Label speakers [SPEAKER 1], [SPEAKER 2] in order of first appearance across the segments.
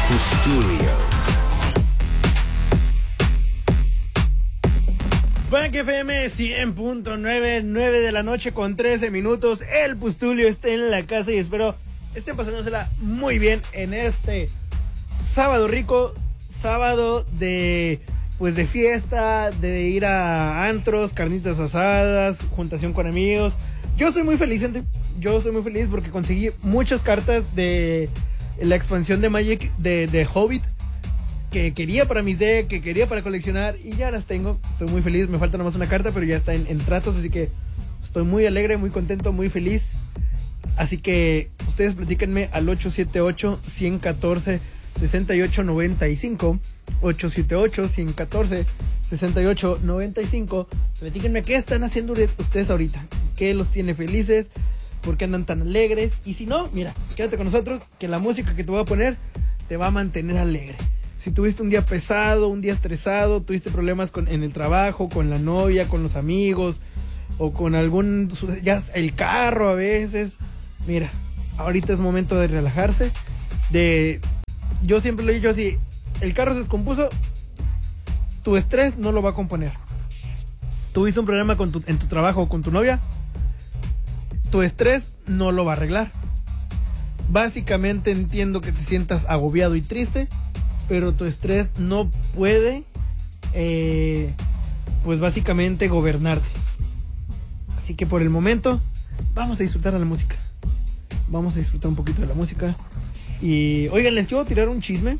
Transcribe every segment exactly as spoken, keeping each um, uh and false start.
[SPEAKER 1] Studio.
[SPEAKER 2] Bank F M cien punto nueve, nueve de la noche con trece minutos. El Pustulio está en la casa y espero estén pasándosela muy bien en este sábado rico, sábado de pues de fiesta, de ir a antros, carnitas asadas, juntación con amigos. Yo estoy muy feliz, gente. Yo estoy muy feliz porque conseguí muchas cartas de la expansión de Magic de, de Hobbit que quería para mis decks, que quería para coleccionar y ya las tengo. Estoy muy feliz, me falta nomás una carta, pero ya está en, en tratos, así que estoy muy alegre, muy contento, muy feliz. Así que ustedes platíquenme al ocho siete ocho, uno uno cuatro, seis ocho nueve cinco, ocho siete ocho, uno uno cuatro, seis ocho nueve cinco. Platíquenme qué están haciendo ustedes ahorita, qué los tiene felices, por qué andan tan alegres. Y si no, mira, quédate con nosotros, que la música que te voy a poner te va a mantener alegre. Si tuviste un día pesado, un día estresado, tuviste problemas con, en el trabajo, con la novia, con los amigos, o con algún, ya el carro a veces, mira, ahorita es momento de relajarse, de, yo siempre lo he dicho así, el carro se descompuso, tu estrés no lo va a componer. Tuviste un problema con tu, en tu trabajo o con tu novia, tu estrés no lo va a arreglar. Básicamente entiendo que te sientas agobiado y triste, pero tu estrés no puede, eh, pues básicamente gobernarte. Así que por el momento, vamos a disfrutar de la música. Vamos a disfrutar un poquito de la música. Y oigan, les quiero tirar un chisme.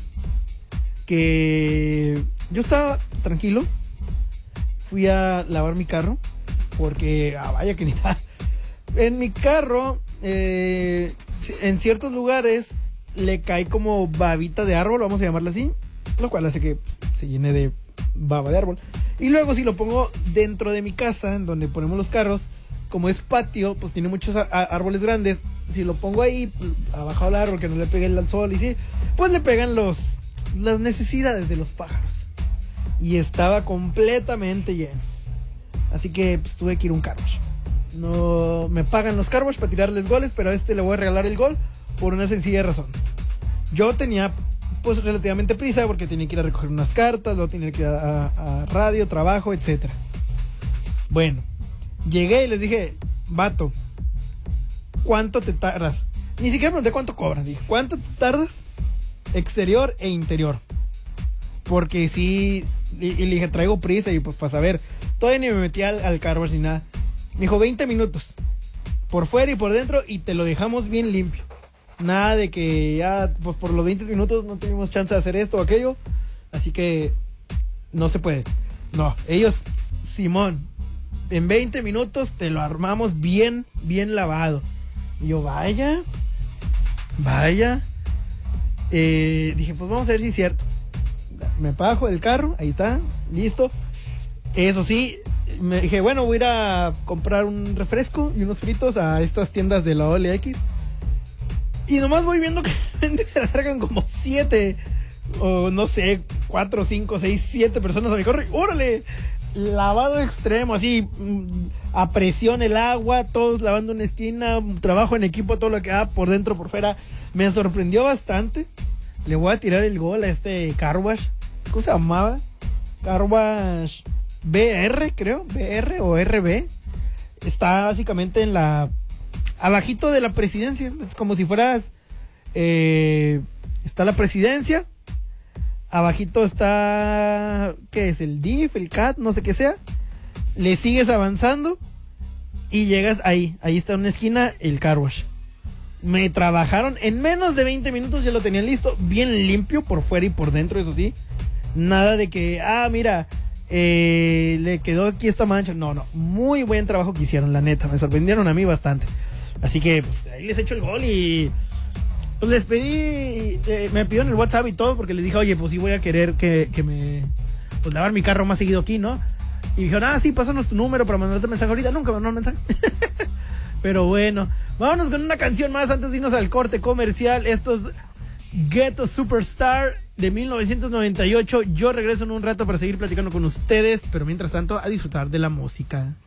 [SPEAKER 2] Que yo estaba tranquilo. Fui a lavar mi carro. Porque, ah, vaya que ni nada. En mi carro, eh, en ciertos lugares le cae como babita de árbol, vamos a llamarla así, lo cual hace que pues, se llene de baba de árbol. Y luego si lo pongo dentro de mi casa, en donde ponemos los carros, como es patio, pues tiene muchos árboles grandes. Si lo pongo ahí, pues, abajo del árbol, que no le pegue el sol y sí, pues le pegan los las necesidades de los pájaros. Y estaba completamente lleno. Así que pues, tuve que ir a un car wash. No me pagan los car wash para tirarles goles, pero a este le voy a regalar el gol por una sencilla razón. Yo tenía pues relativamente prisa porque tenía que ir a recoger unas cartas, luego tenía que ir a, a, a radio, trabajo, etcétera. Bueno, llegué y les dije, vato, ¿cuánto te tardas? Ni siquiera pregunté cuánto cobran, dije, ¿cuánto te tardas? Exterior e interior. Porque sí, y, y le dije, traigo prisa y pues para saber, todavía ni me metí al, al car wash ni nada. Me dijo, veinte minutos, por fuera y por dentro, y te lo dejamos bien limpio. Nada de que ya pues por los veinte minutos no tuvimos chance de hacer esto o aquello. Así que no se puede. No, ellos, Simón, en veinte minutos te lo armamos bien, bien lavado. Y yo, vaya, vaya. Eh, dije, pues vamos a ver si es cierto. Me bajo del carro, ahí está, listo. Eso sí, me dije, bueno, voy a ir a comprar un refresco y unos fritos a estas tiendas de la O L X. Y nomás voy viendo que se le acercan como siete, o no sé, cuatro, cinco, seis, siete personas a mi carro. ¡Órale! Lavado extremo, así, a presión el agua, todos lavando una esquina, trabajo en equipo, todo lo que da por dentro, por fuera. Me sorprendió bastante. Le voy a tirar el gol a este car wash. ¿Cómo se llamaba? Car wash B R, creo, B R o R B. Está básicamente en la... abajito de la presidencia, es como si fueras, eh, está la presidencia, abajito está, ¿qué es? El D I F, el C A T, no sé qué sea, le sigues avanzando y llegas ahí, ahí está en una esquina el car wash. Me trabajaron en menos de veinte minutos, ya lo tenían listo, bien limpio por fuera y por dentro, eso sí, nada de que, ah, mira, eh, le quedó aquí esta mancha, no, no, muy buen trabajo que hicieron, la neta, me sorprendieron a mí bastante. Así que pues, ahí les echo el gol y pues les pedí, eh, me pidieron el WhatsApp y todo porque les dije, oye, pues sí voy a querer que, que me, pues lavar mi carro más seguido aquí, ¿no? Y dijeron, ah, sí, pásanos tu número para mandarte mensaje ahorita. Nunca me mandaron mensaje. Pero bueno, vámonos con una canción más antes de irnos al corte comercial. Esto es Ghetto Superstar de mil novecientos noventa y ocho. Yo regreso en un rato para seguir platicando con ustedes, pero mientras tanto a disfrutar de la música.